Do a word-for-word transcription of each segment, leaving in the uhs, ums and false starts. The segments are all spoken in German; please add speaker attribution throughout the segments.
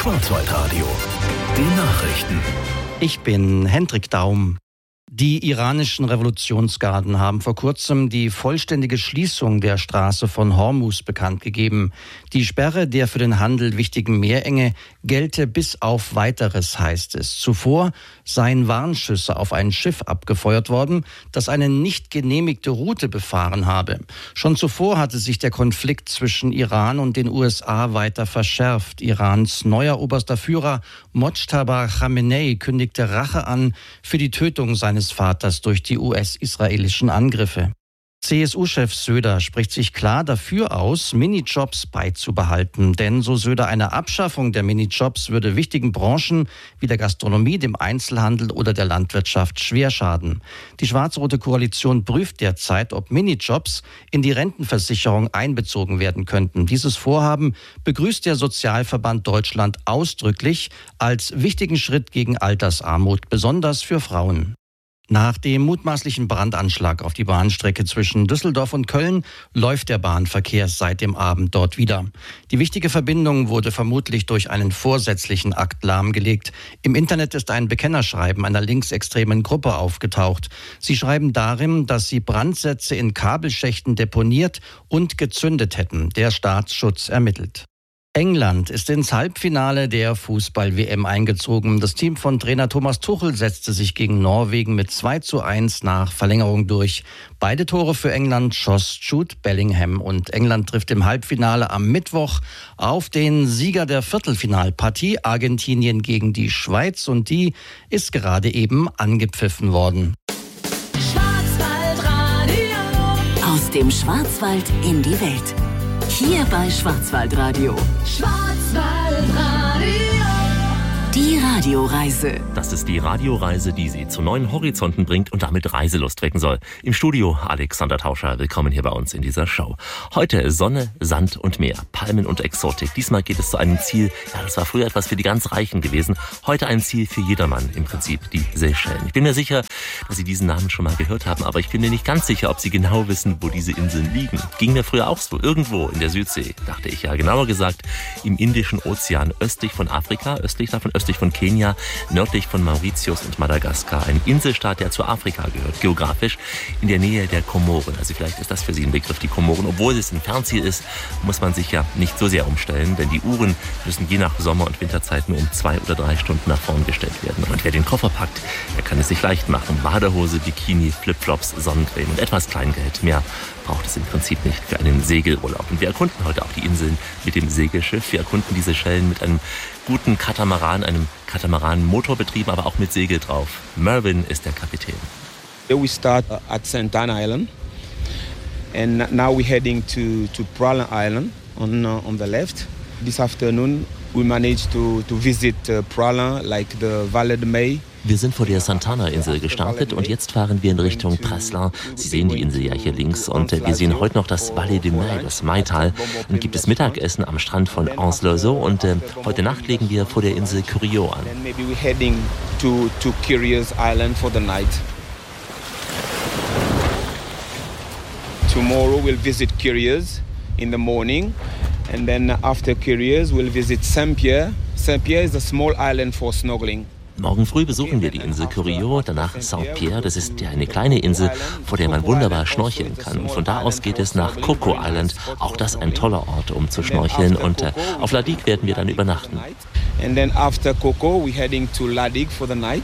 Speaker 1: Schwarzwaldradio. Die Nachrichten.
Speaker 2: Ich bin Hendrik Daum. Die iranischen Revolutionsgarden haben vor kurzem die vollständige Schließung der Straße von Hormuz bekannt gegeben. Die Sperre der für den Handel wichtigen Meerenge gelte bis auf Weiteres, heißt es. Zuvor seien Warnschüsse auf ein Schiff abgefeuert worden, das eine nicht genehmigte Route befahren habe. Schon zuvor hatte sich der Konflikt zwischen Iran und den U S A weiter verschärft. Irans neuer oberster Führer Mojtaba Khamenei kündigte Rache an für die Tötung seines Vaters durch die U S-israelischen Angriffe. C S U-Chef Söder spricht sich klar dafür aus, Minijobs beizubehalten. Denn, so Söder, eine Abschaffung der Minijobs würde wichtigen Branchen wie der Gastronomie, dem Einzelhandel oder der Landwirtschaft schwer schaden. Die schwarz-rote Koalition prüft derzeit, ob Minijobs in die Rentenversicherung einbezogen werden könnten. Dieses Vorhaben begrüßt der Sozialverband Deutschland ausdrücklich als wichtigen Schritt gegen Altersarmut, besonders für Frauen. Nach dem mutmaßlichen Brandanschlag auf die Bahnstrecke zwischen Düsseldorf und Köln läuft der Bahnverkehr seit dem Abend dort wieder. Die wichtige Verbindung wurde vermutlich durch einen vorsätzlichen Akt lahmgelegt. Im Internet ist ein Bekennerschreiben einer linksextremen Gruppe aufgetaucht. Sie schreiben darin, dass sie Brandsätze in Kabelschächten deponiert und gezündet hätten. Der Staatsschutz ermittelt. England ist ins Halbfinale der Fußball-W M eingezogen. Das Team von Trainer Thomas Tuchel setzte sich gegen Norwegen mit zwei zu eins nach Verlängerung durch. Beide Tore für England schoss Jude Bellingham und England trifft im Halbfinale am Mittwoch auf den Sieger der Viertelfinalpartie, Argentinien gegen die Schweiz, und die ist gerade eben angepfiffen worden.
Speaker 3: Schwarzwaldradio. Aus dem Schwarzwald in die Welt. Hier bei Schwarzwaldradio. Schwarzwaldradio. Die Radioreise.
Speaker 4: Das ist die Radioreise, die Sie zu neuen Horizonten bringt und damit Reiselust wecken soll. Im Studio Alexander Tauscher, willkommen hier bei uns in dieser Show. Heute Sonne, Sand und Meer, Palmen und Exotik. Diesmal geht es zu einem Ziel, ja, das war früher etwas für die ganz Reichen gewesen. Heute ein Ziel für jedermann, im Prinzip die Seychellen. Ich bin mir sicher, dass Sie diesen Namen schon mal gehört haben, aber ich bin mir nicht ganz sicher, ob Sie genau wissen, wo diese Inseln liegen. Ging mir früher auch so, irgendwo in der Südsee, dachte ich ja. Genauer gesagt im Indischen Ozean, östlich von Afrika, östlich davon, östlich von Kenia, nördlich von Mauritius und Madagaskar. Ein Inselstaat, der zu Afrika gehört, geografisch in der Nähe der Komoren. Also vielleicht ist das für Sie ein Begriff, die Komoren. Obwohl es ein Fernziel ist, muss man sich ja nicht so sehr umstellen, denn die Uhren müssen je nach Sommer- und Winterzeiten um zwei oder drei Stunden nach vorn gestellt werden. Und wer den Koffer packt, der kann es sich leicht machen. Badehose, Bikini, Flipflops, Sonnencreme und etwas Kleingeld. Mehr braucht es im Prinzip nicht für einen Segelurlaub. Und wir erkunden heute auch die Inseln mit dem Segelschiff. Wir erkunden diese Schellen mit einem guten Katamaran, einem Katamaran motorbetrieben, aber auch mit Segel drauf. Mervyn ist der Kapitän.
Speaker 5: We start at Santana Island and now we're heading to to Praslin Island on uh, on the left. This afternoon we managed to to visit uh, Praslin, like the Valle de Mai.
Speaker 4: Wir sind vor der Santana-Insel gestartet und jetzt fahren wir in Richtung Praslin. Sie sehen die Insel ja hier links und wir sehen heute noch das Valle de Mai, das Maital. Dann gibt es Mittagessen am Strand von Anse-le-Saut und äh, heute Nacht legen wir vor der Insel Curio an.
Speaker 5: Maybe we're heading to to Curious Island for the night. Tomorrow we'll visit Curious in the morning and then after Curious we'll visit Saint-Pierre. Saint-Pierre is a small island for snorkeling.
Speaker 4: Morgen früh besuchen wir die Insel Curio, danach Saint-Pierre. Das ist ja eine kleine Insel, vor der man wunderbar schnorcheln kann. Und von da aus geht es nach Coco Island. Auch das ein toller Ort, um zu schnorcheln. Und äh, auf La Digue werden wir dann übernachten.
Speaker 5: And then after Coco, we're heading to La Digue for the night.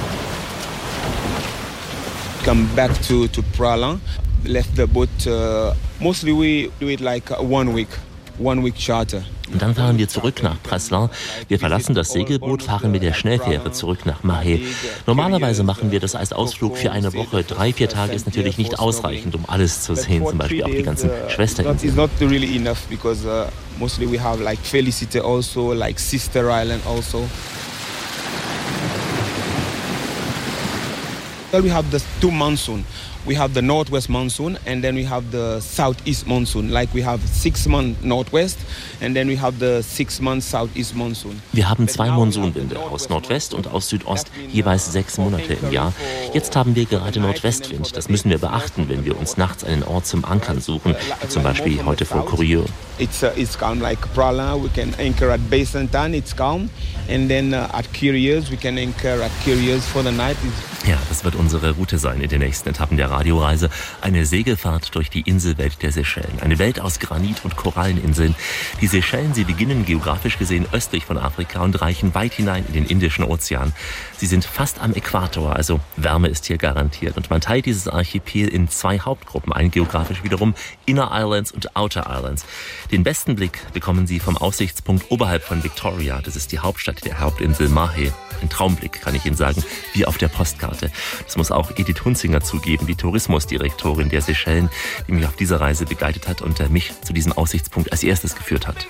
Speaker 5: Come back to to Praslin. Left the boat. Uh, mostly we do it like one week, one week charter.
Speaker 4: Und dann fahren wir zurück nach Praslin. Wir verlassen das Segelboot, fahren mit der Schnellfähre zurück nach Mahé. Normalerweise machen wir das als Ausflug für eine Woche. Drei, vier Tage ist natürlich nicht ausreichend, um alles zu sehen, zum Beispiel auch die ganzen Schwesterinseln.
Speaker 5: It's not really enough because uh, mostly we have like Felicity also, like Sister Island also. Well, we have the two monsoon. We have the northwest monsoon and then we have the southeast monsoon. Like we have six months northwest and then we have the six months southeast monsoon.
Speaker 4: Wir haben zwei Monsunwinde, aus Nordwest und aus Südost, jeweils sechs Monate im Jahr. Jetzt haben wir gerade Nordwestwind. Das müssen wir beachten, wenn wir uns nachts einen Ort zum Ankern suchen, wie zum Beispiel heute vor Koryo.
Speaker 5: It's, uh, it's calm like Praslin. We can anchor at Basentan, it's calm. And then uh, at Curious, we can anchor at Curious for the night.
Speaker 4: Ja, das wird unsere Route sein in den nächsten Etappen der Radioreise. Eine Segelfahrt durch die Inselwelt der Seychellen. Eine Welt aus Granit- und Koralleninseln. Die Seychellen, sie beginnen geografisch gesehen östlich von Afrika und reichen weit hinein in den Indischen Ozean. Sie sind fast am Äquator, also Wärme ist hier garantiert. Und man teilt dieses Archipel in zwei Hauptgruppen ein, geografisch wiederum Inner Islands und Outer Islands. Den besten Blick bekommen Sie vom Aussichtspunkt oberhalb von Victoria. Das ist die Hauptstadt der Hauptinsel Mahé. Ein Traumblick, kann ich Ihnen sagen, wie auf der Postkarte. Das muss auch Edith Hunzinger zugeben, die Tourismusdirektorin der Seychellen, die mich auf dieser Reise begleitet hat und mich zu diesem Aussichtspunkt als erstes geführt hat.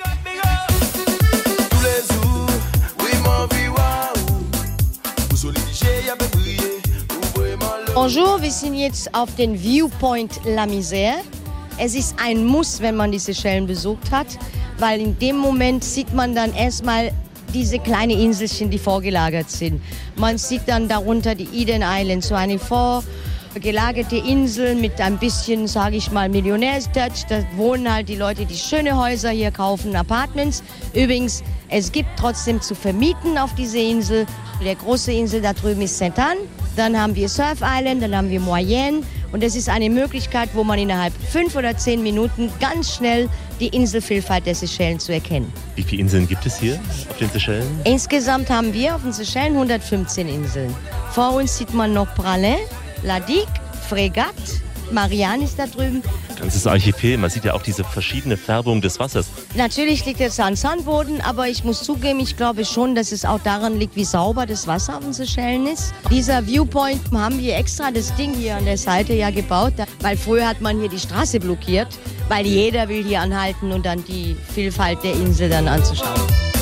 Speaker 6: Bonjour, wir sind jetzt auf den Viewpoint La Misère. Es ist ein Muss, wenn man die Seychellen besucht hat, weil in dem Moment sieht man dann erstmal diese kleinen Inselchen, die vorgelagert sind. Man sieht dann darunter die Eden Islands, so eine vorgelagerte Insel mit ein bisschen, sage ich mal, Millionärstouch. Da wohnen halt die Leute, die schöne Häuser hier kaufen, Apartments. Übrigens, es gibt trotzdem zu vermieten auf diese Insel. Der große Insel da drüben ist Saint-Anne. Dann haben wir Surf Island, dann haben wir Moyenne. Und es ist eine Möglichkeit, wo man innerhalb fünf oder zehn Minuten ganz schnell die Inselvielfalt der Seychellen zu erkennen.
Speaker 4: Wie viele Inseln gibt es hier auf den Seychellen?
Speaker 6: Insgesamt haben wir auf den Seychellen hundertfünfzehn Inseln. Vor uns sieht man noch Praslin, La Digue, Fregat, Marianne ist da drüben.
Speaker 4: Ganzes Archipel, man sieht ja auch diese verschiedene Färbung des Wassers.
Speaker 6: Natürlich liegt jetzt an Sandboden, aber ich muss zugeben, ich glaube schon, dass es auch daran liegt, wie sauber das Wasser auf den Seychellen ist. Dieser Viewpoint haben wir extra das Ding hier an der Seite ja gebaut, weil früher hat man hier die Straße blockiert, weil jeder will hier anhalten und dann die Vielfalt der Insel dann anzuschauen.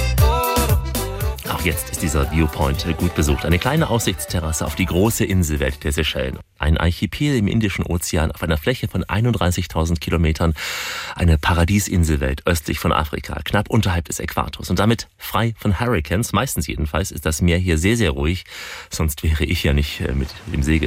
Speaker 4: Auch jetzt ist dieser Viewpoint gut besucht. Eine kleine Aussichtsterrasse auf die große Inselwelt der Seychellen. Ein Archipel im Indischen Ozean auf einer Fläche von einunddreißigtausend Kilometern. Eine Paradiesinselwelt östlich von Afrika, knapp unterhalb des Äquators. Und damit frei von Hurricanes. Meistens jedenfalls ist das Meer hier sehr, sehr ruhig. Sonst wäre ich ja nicht mit dem Segel